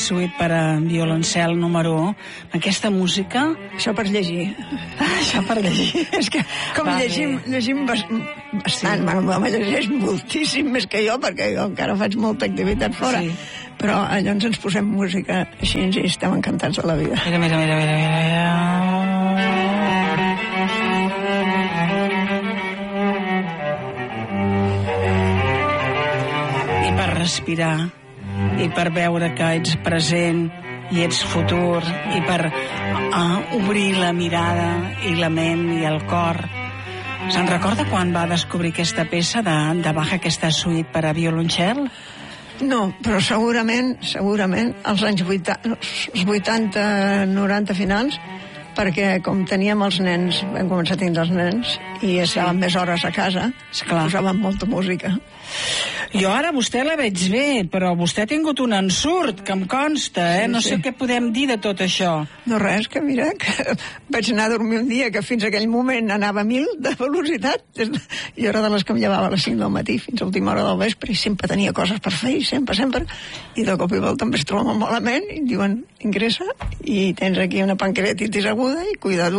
Suite per a violoncel número 1. Aquesta música... Això per llegir. Això per llegir. És que, com llegim bastant, bueno, me llegeix moltíssim més que jo, perquè jo encara faig molta activitat fora. Sí. Però llavors ens posem música així i estem encantats de la vida. Mira. I per respirar, i per veure que ets present i ets futur, i per obrir la mirada i la ment i el cor. Se'n recorda quan va descobrir aquesta peça de Bach, aquesta suite per a violoncel? No, però segurament als anys 80, 90 finals, perquè com teníem els nens, vam començar a tenir els nens i estàvem més hores a casa, posàvem molta música. Jo ara vostè la veig bé, però vostè ha tingut un ensurt, que em consta, no sé què podem dir de tot això. No res, que mira, que vaig anar a dormir un dia que fins aquell moment anava a 1000 de velocitat. Jo era de les que em llevava a les 5 del matí fins a última hora del vespre i sempre tenia coses per fer, sempre. I de cop i volta em vaig trobar molt malament i em diuen, ingressa i tens aquí una pancreatitis aguda i cuidado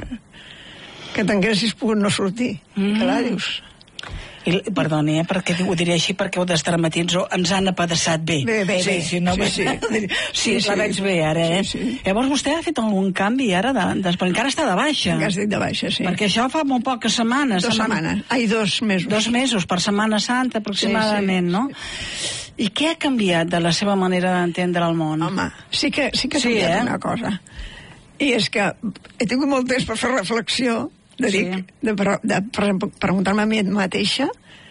que t'engreixis pogut no sortir. Clar, dius... Perdoni, perquè ho diré així, perquè ho d'estar matins ens han apedaçat bé. Bé. Sí, la veig bé ara, Sí. Llavors vostè ha fet algun canvi ara, però encara està de baixa. Encara estic de baixa, sí. Perquè això fa molt poques setmanes. 2 setmanes. 2 mesos. 2 mesos, per Setmana Santa, aproximadament, no? I què ha canviat de la seva manera d'entendre el món? Home, sí que ha canviat una cosa. I és que he tingut molt temps per fer reflexió de preguntar-me a mi mateixa,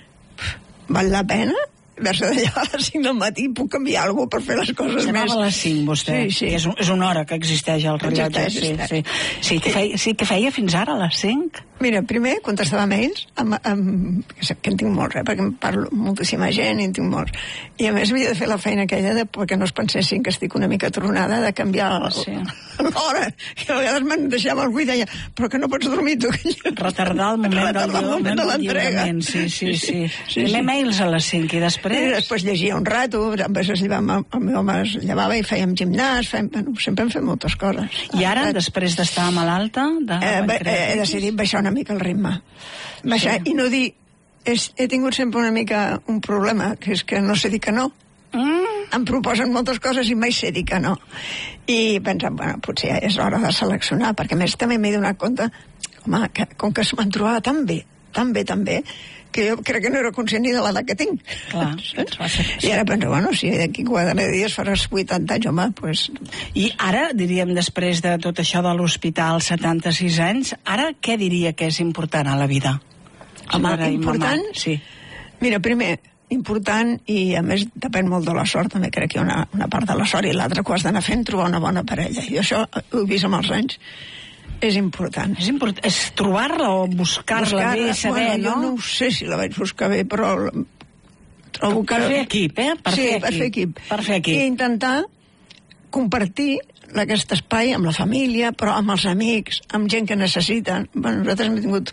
val la pena haver-se de llevar a les 5 del matí? Puc canviar alguna cosa per fer les coses més? Llevava a les 5, vostè. Sí. És una hora que existeix el rellotge. Sí, que feia fins ara a les 5? Mira, primer contestava mails, que en tinc molts, perquè em parlo moltíssima gent i en tinc molts. I a més havia de fer la feina aquella perquè no es pensessin que estic una mica tronada de canviar l'hora. I a vegades me'n deixava algú i deia, però que no pots dormir tu. Retardar el moment de l'entrega. Sí. Primer mails a les 5 i després... I després llegia un rato, el meu home es llevava i fèiem gimnàs, sempre hem fet moltes coses. I ara, després d'estar malalta? He decidit baixar una mica el ritme. Baixar i no dir... He tingut sempre una mica un problema, que és que no sé dir que no. Em proposen moltes coses i mai sé dir que no. I pensant, bueno, potser és hora de seleccionar, perquè a més també m'he donat compte, home, que com que me'n trobava tan bé, que jo crec que no era conscient ni de l'edat que tinc. Clar. I ara penso, bueno, si d'aquí 4 dies faràs 80 anys, home, doncs... I ara, diríem, després de tot això de l'hospital, 76 anys, ara què diria que és important a la vida? Home, important? Sí. Mira, primer, important, i a més depèn molt de la sort, també crec que hi ha una part de la sort, i l'altra que ho has d'anar fent, trobar una bona parella. I això ho he vist amb els anys. És important. És trobar-la o buscar-la bé, saber, no? Jo no sé si la vaig buscar bé, però trobo que... Per fer equip, Per fer equip. I intentar compartir aquest espai amb la família, però amb els amics, amb gent que necessiten. Bueno, nosaltres hem tingut,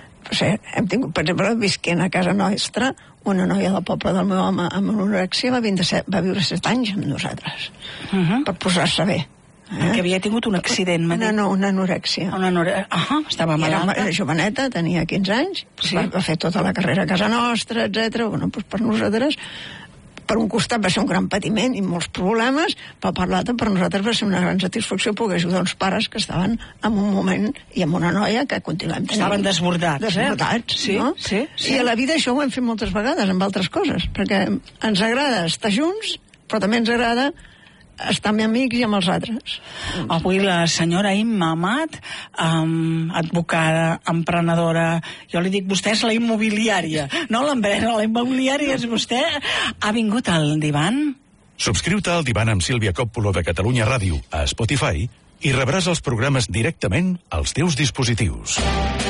per exemple, visquent a casa nostra, una noia del poble del meu home amb una anorèxia va viure 7 anys amb nosaltres, per posar-se bé. Que havia tingut un accident, m'ha dit. Una anorèxia. Estava malalta. Era joveneta, tenia 15 anys, va fer tota la carrera a casa nostra, etc. Bueno, doncs per nosaltres, per un costat va ser un gran patiment i molts problemes, però per l'altre per nosaltres va ser una gran satisfacció poder ajudar uns pares que estaven en un moment i amb una noia que continuem tenint. Estaven desbordats. Desbordats, no? Sí. I a la vida això ho hem fet moltes vegades amb altres coses, perquè ens agrada estar junts, però també ens agrada estar amb amics i amb els altres. Avui la senyora Imma Amat, advocada, emprenedora, jo li dic, vostè és la immobiliària, no l'empresa, la immobiliària és vostè, ha vingut al divan? Subscriu-te al divan amb Sílvia Coppola de Catalunya Ràdio a Spotify i rebràs els programes directament als teus dispositius.